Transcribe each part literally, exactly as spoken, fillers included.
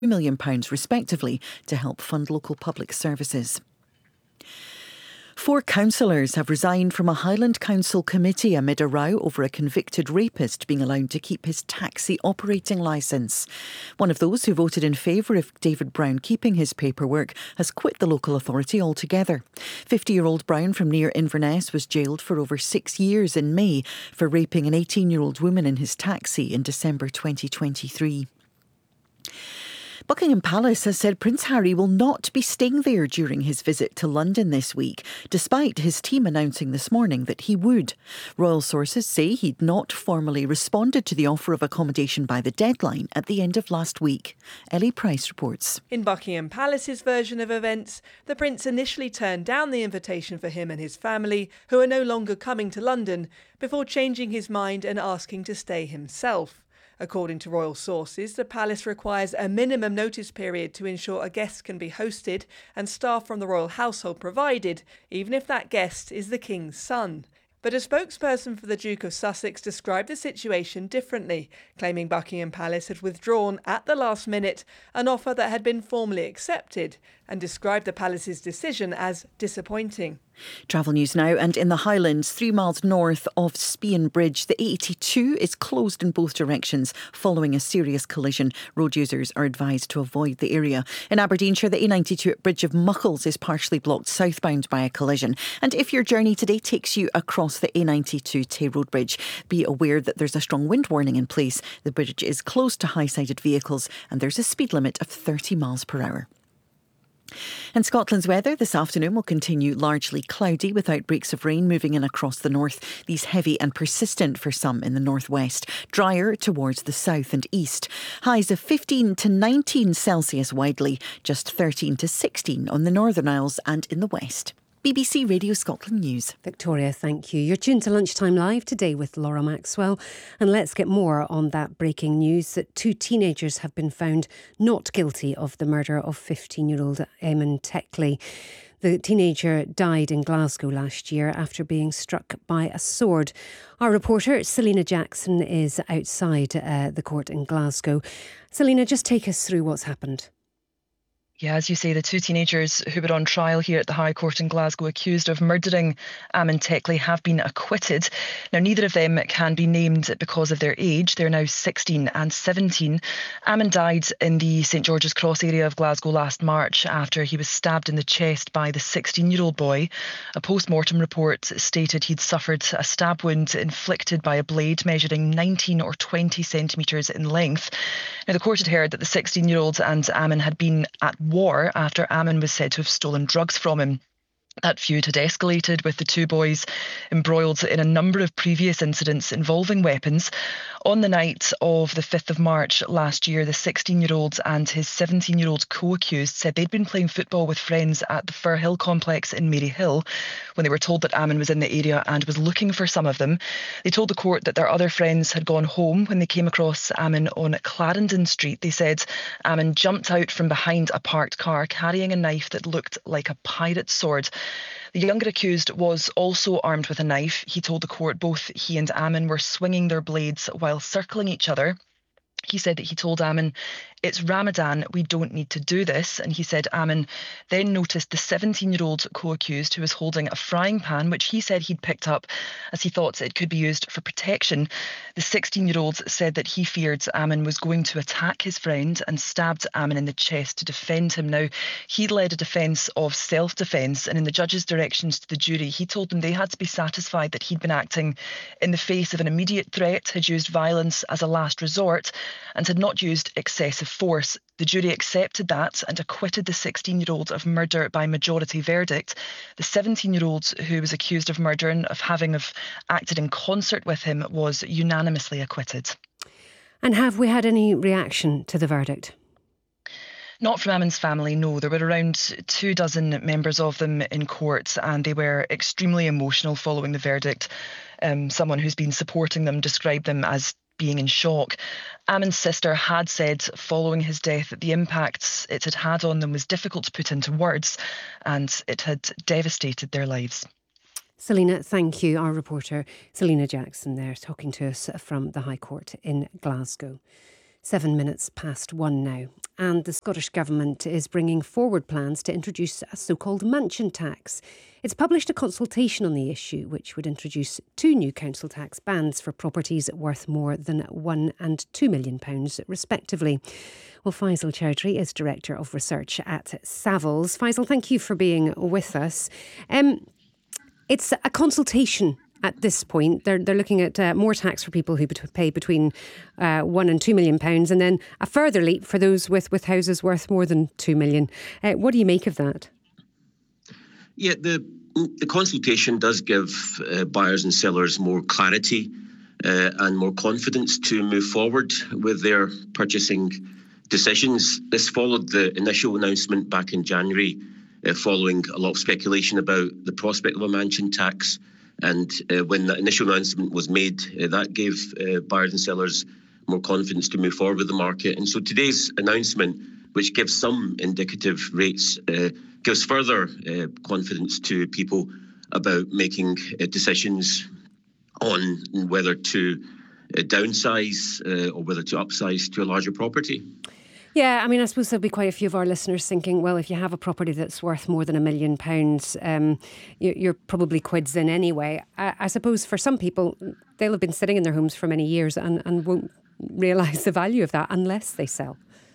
two million pounds respectively to help fund local public services. Four councillors have resigned from a Highland Council committee amid a row over a convicted rapist being allowed to keep his taxi operating licence. One of those who voted in favour of David Brown keeping his paperwork has quit the local authority altogether. fifty-year-old Brown from near Inverness was jailed for over six years in May for raping an eighteen-year-old woman in his taxi in December twenty twenty-three. Buckingham Palace has said Prince Harry will not be staying there during his visit to London this week, despite his team announcing this morning that he would. Royal sources say he'd not formally responded to the offer of accommodation by the deadline at the end of last week. Ellie Price reports. In Buckingham Palace's version of events, the Prince initially turned down the invitation for him and his family, who are no longer coming to London, before changing his mind and asking to stay himself. According to royal sources, the palace requires a minimum notice period to ensure a guest can be hosted and staff from the royal household provided, even if that guest is the King's son. But a spokesperson for the Duke of Sussex described the situation differently, claiming Buckingham Palace had withdrawn at the last minute an offer that had been formally accepted, and described the palace's decision as disappointing. Travel news now, and in the Highlands, three miles north of Spian Bridge, the A eighty-two is closed in both directions following a serious collision. Road users are advised to avoid the area. In Aberdeenshire, the A ninety-two at Bridge of Muckles is partially blocked southbound by a collision. And if your journey today takes you across the A ninety-two Tay Road Bridge, be aware that there's a strong wind warning in place. The bridge is closed to high-sided vehicles and there's a speed limit of thirty miles per hour. And Scotland's weather this afternoon will continue largely cloudy with outbreaks of rain moving in across the north. These heavy and persistent for some in the northwest. Drier towards the south and east. Highs of fifteen to nineteen Celsius widely, just thirteen to sixteen on the Northern Isles and in the west. B B C Radio Scotland News. Victoria, thank you. You're tuned to Lunchtime Live today with Laura Maxwell. And let's get more on that breaking news that two teenagers have been found not guilty of the murder of fifteen-year-old Eamon Teckley. The teenager died in Glasgow last year after being struck by a sword. Our reporter, Selina Jackson, is outside uh, the court in Glasgow. Selina, just take us through what's happened. Yeah, as you say, the two teenagers who were on trial here at the High Court in Glasgow accused of murdering Eamon Teckley have been acquitted. Now, neither of them can be named because of their age. They're now sixteen and seventeen. Eamon died in the St George's Cross area of Glasgow last March after he was stabbed in the chest by the sixteen-year-old boy. A post-mortem report stated he'd suffered a stab wound inflicted by a blade measuring nineteen or twenty centimetres in length. Now, the court had heard that the sixteen-year-old and Eamon had been at war after Eamon was said to have stolen drugs from him. That feud had escalated with the two boys embroiled in a number of previous incidents involving weapons. On the night of the fifth of March last year, the sixteen-year-old and his seventeen-year-old co-accused said they'd been playing football with friends at the Firhill complex in Maryhill when they were told that Eamon was in the area and was looking for some of them. They told the court that their other friends had gone home when they came across Eamon on Clarendon Street. They said Eamon jumped out from behind a parked car carrying a knife that looked like a pirate's sword. The younger accused was also armed with a knife. He told the court both he and Eamon were swinging their blades while circling each other. He said that he told Eamon, "It's Ramadan, we don't need to do this." And he said Eamon then noticed the seventeen-year-old co-accused who was holding a frying pan, which he said he'd picked up as he thought it could be used for protection. The sixteen-year-old said that he feared Eamon was going to attack his friend and stabbed Eamon in the chest to defend him. Now, he led a defence of self-defence, and in the judge's directions to the jury, he told them they had to be satisfied that he'd been acting in the face of an immediate threat, had used violence as a last resort, and had not used excessive force. The jury accepted that and acquitted the sixteen-year-old of murder by majority verdict. The seventeen-year-old who was accused of murder and of having have acted in concert with him was unanimously acquitted. And have we had any reaction to the verdict? Not from Eamon's family, no. There were around two dozen members of them in court and they were extremely emotional following the verdict. Um, someone who's been supporting them described them as being in shock. Eamon's sister had said following his death that the impacts it had had on them was difficult to put into words and it had devastated their lives. Selina, thank you. Our reporter Selina Jackson there talking to us from the High Court in Glasgow. Seven minutes past one now. And the Scottish Government is bringing forward plans to introduce a so-called mansion tax. It's published a consultation on the issue, which would introduce two new council tax bands for properties worth more than one and two million pounds, respectively. Well, Faisal Chowdhury is Director of Research at Savills. Faisal, thank you for being with us. Um, it's a consultation. At this point, they're they're looking at uh, more tax for people who pay between uh, one and two million pounds, and then a further leap for those with, with houses worth more than two million. Uh, what do you make of that? Yeah, the the consultation does give uh, buyers and sellers more clarity uh, and more confidence to move forward with their purchasing decisions. This followed the initial announcement back in January, uh, following a lot of speculation about the prospect of a mansion tax. And uh, when the initial announcement was made, uh, that gave uh, buyers and sellers more confidence to move forward with the market. And so today's announcement, which gives some indicative rates, uh, gives further uh, confidence to people about making uh, decisions on whether to uh, downsize uh, or whether to upsize to a larger property. Yeah, I mean, I suppose there'll be quite a few of our listeners thinking, well, if you have a property that's worth more than a million pounds, um, you're probably quids in anyway. I, I suppose for some people, they'll have been sitting in their homes for many years and, and won't realise the value of that unless they sell.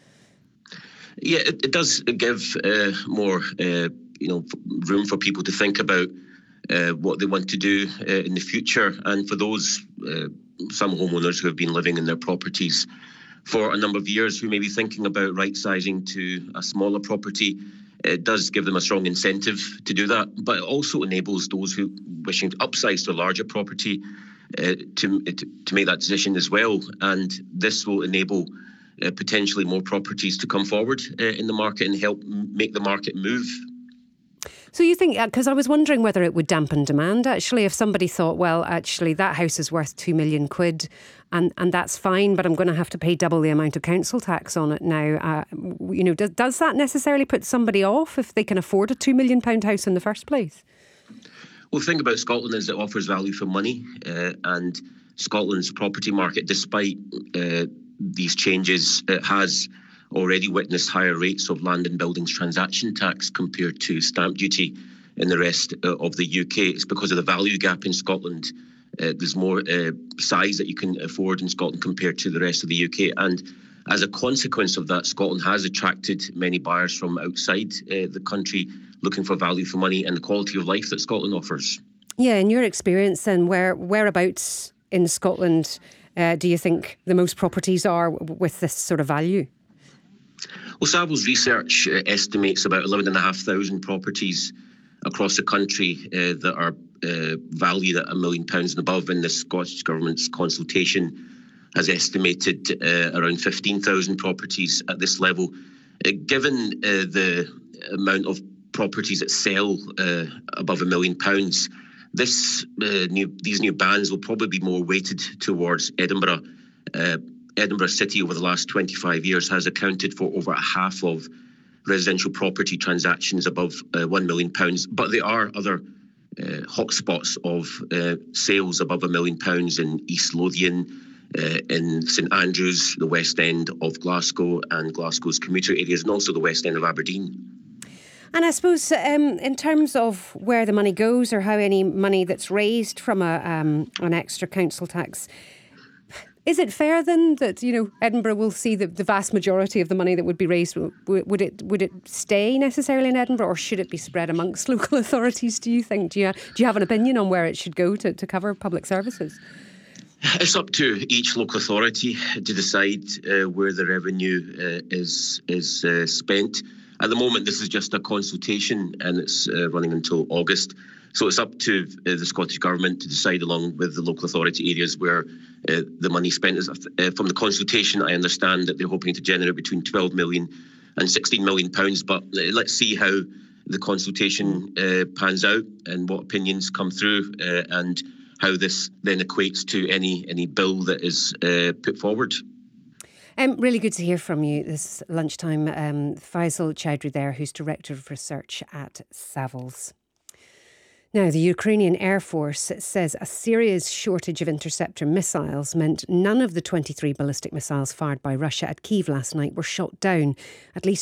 Yeah, it, it does give uh, more, uh, you know, room for people to think about uh, what they want to do uh, in the future. And for those, uh, some homeowners who have been living in their properties for a number of years who may be thinking about right-sizing to a smaller property, it does give them a strong incentive to do that. But it also enables those who wishing to upsize to a larger property uh, to, to to make that decision as well. And this will enable uh, potentially more properties to come forward uh, in the market and help make the market move. So you think, because I was wondering whether it would dampen demand, actually, if somebody thought, well, actually, that house is worth two million quid and, and that's fine, but I'm going to have to pay double the amount of council tax on it now. Uh, you know, does, does that necessarily put somebody off if they can afford a two million pound house in the first place? Well, the thing about Scotland is it offers value for money, uh, and Scotland's property market, despite uh, these changes, it has already witnessed higher rates of land and buildings transaction tax compared to stamp duty in the rest uh, of the U K. It's because of the value gap in Scotland. Uh, there's more uh, size that you can afford in Scotland compared to the rest of the U K. And as a consequence of that, Scotland has attracted many buyers from outside uh, the country looking for value for money and the quality of life that Scotland offers. Yeah, in your experience then, where whereabouts in Scotland uh, do you think the most properties are with this sort of value? Well, Savills research uh, estimates about eleven thousand five hundred properties across the country uh, that are uh, valued at a million pounds and above, and the Scottish Government's consultation has estimated uh, around fifteen thousand properties at this level. Uh, given uh, the amount of properties that sell uh, above a million pounds, this uh, new these new bands will probably be more weighted towards Edinburgh. Uh, Edinburgh City over the last twenty-five years has accounted for over half of residential property transactions above uh, one million pounds. But there are other uh, hotspots of uh, sales above a million pounds in East Lothian, uh, in St Andrews, the West End of Glasgow and Glasgow's commuter areas, and also the West End of Aberdeen. And I suppose um, in terms of where the money goes or how any money that's raised from a um, an extra council tax, is it fair then that, you know, Edinburgh will see the, the vast majority of the money that would be raised? Would it would it stay necessarily in Edinburgh, or should it be spread amongst local authorities, do you think? Do you, do you have an opinion on where it should go to, to cover public services? It's up to each local authority to decide uh, where the revenue uh, is is uh, spent. At the moment, this is just a consultation and it's uh, running until August. So it's up to uh, the Scottish Government to decide, along with the local authority areas, where uh, the money spent is. Uh, from the consultation, I understand that they're hoping to generate between twelve million and sixteen million pounds. But uh, let's see how the consultation uh, pans out and what opinions come through uh, and how this then equates to any any bill that is uh, put forward. Um, really good to hear from you this lunchtime. Um, Faisal Chowdhury there, who's Director of Research at Savills. Now, the Ukrainian Air Force says a serious shortage of interceptor missiles meant none of the twenty-three ballistic missiles fired by Russia at Kyiv last night were shot down. At least